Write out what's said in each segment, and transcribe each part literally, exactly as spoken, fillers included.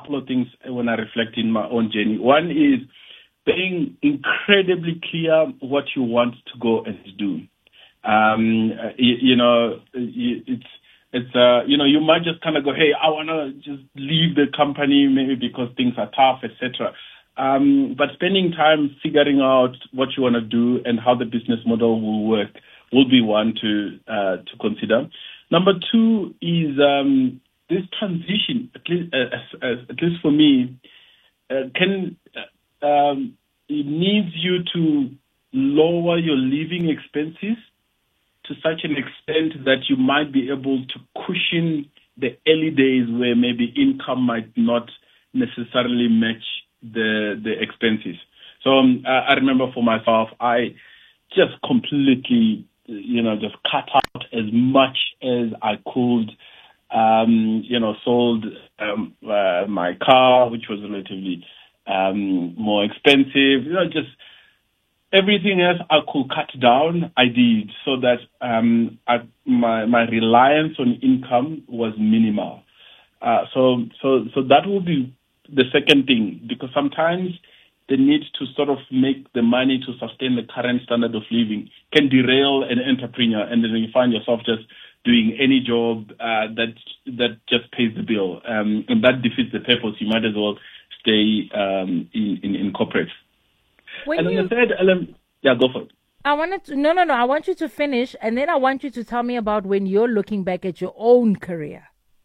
couple of things when I reflect in my own journey. One is being incredibly clear what you want to go and do. Um, you, you know, it's it's uh, you know, you might just kind of go, hey, I want to just leave the company maybe because things are tough, et cetera. Um, but spending time figuring out what you want to do and how the business model will work will be one to uh, to consider. Number two is um, this transition, at least, uh, uh, at least for me, uh, can uh, um, it needs you to lower your living expenses to such an extent that you might be able to cushion the early days where maybe income might not necessarily match the the expenses. So um, I, I remember for myself, I just completely, you know, just cut out as much as I could. Um, you know, sold um, uh, my car, which was relatively um, more expensive. You know, just everything else I could cut down, I did, so that um, I, my my reliance on income was minimal. Uh, so so so that will be the second thing, because sometimes the need to sort of make the money to sustain the current standard of living can derail an entrepreneur, and then you find yourself just doing any job uh, that that just pays the bill, um, and that defeats the purpose. You might as well stay um, in, in in corporate. When and then you, the third element, yeah, go for it. I wanted to, no, no, no. I want you to finish, and then I want you to tell me about when you're looking back at your own career.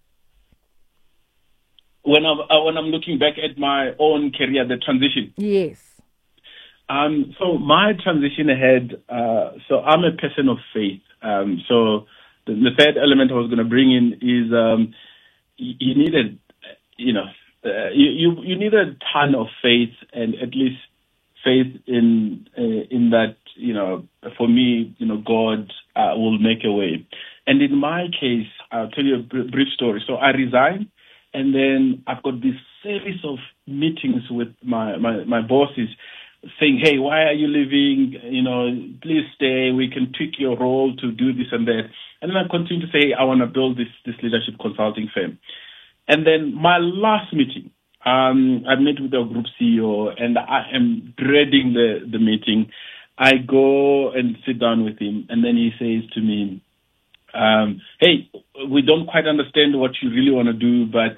When I'm uh, when I'm looking back at my own career, the transition. Yes. Um. So my transition ahead. Uh. So I'm a person of faith. Um. So the, the third element I was going to bring in is um. You, you needed, you know, uh, you, you you need a ton of faith, and at least faith in uh, in that, you know, for me, you know, God uh, will make a way. And in my case, I'll tell you a br- brief story. So I resigned, and then I've got this series of meetings with my, my, my bosses saying, hey, why are you leaving? You know, please stay. We can tweak your role to do this and that. And then I continue to say, hey, I want to build this, this leadership consulting firm. And then my last meeting, Um, I met with our group C E O, and I am dreading the, the meeting. I go and sit down with him, and then he says to me, um, hey, we don't quite understand what you really want to do, but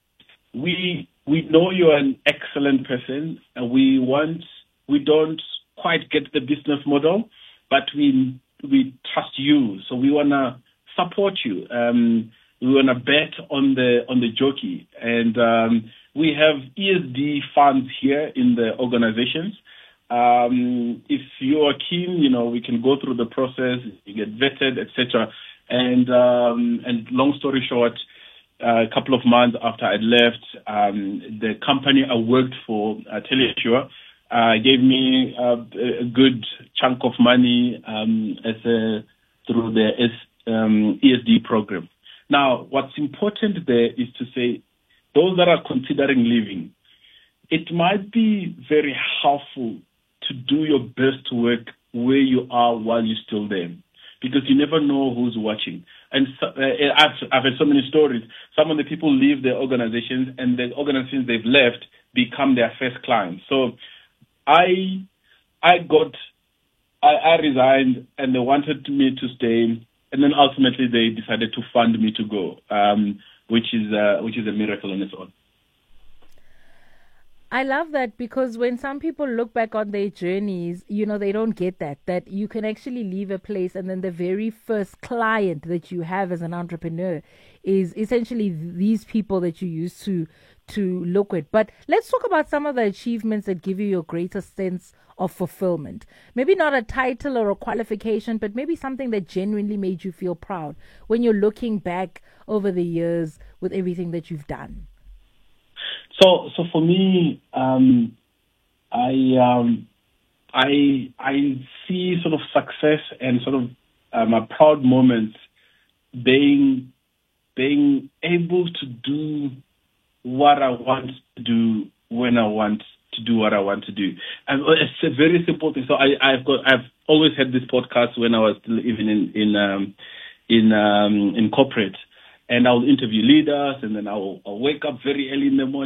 we we know you're an excellent person, and we want, we don't quite get the business model, but we we trust you, so we want to support you. Um, we want to bet on the on the jockey, and um, we have E S D funds here in the organizations. Um, if you are keen, you know, we can go through the process, you get vetted, et cetera. And um, and long story short, uh, a couple of months after I left, um, the company I worked for, uh, TeleSure, uh, gave me uh, a good chunk of money um, as a through the S, um, E S D program. Now, what's important there is to say, those that are considering leaving, it might be very helpful to do your best work where you are while you're still there, because you never know who's watching. And so, uh, I've, I've had so many stories. Some of the people leave their organizations, and the organizations they've left become their first clients. So I I got, I, I resigned, and they wanted me to stay, and then ultimately they decided to fund me to go. Um, which is uh, which is a miracle on its own. I love that, because when some people look back on their journeys, you know, they don't get that, that you can actually leave a place and then the very first client that you have as an entrepreneur is essentially these people that you used to to look at. But let's talk about some of the achievements that give you your greatest sense of fulfillment. Maybe not a title or a qualification, but maybe something that genuinely made you feel proud when you're looking back over the years with everything that you've done. So, so for me, um, I um, I I see sort of success and sort of um, a proud moments being being able to do what I want to do when I want to do what I want to do. And it's a very simple thing. So I, I've got I've always had this podcast when I was still even in in um, in um, in corporate. And I'll interview leaders, and then I'll, I'll wake up very early in the morning.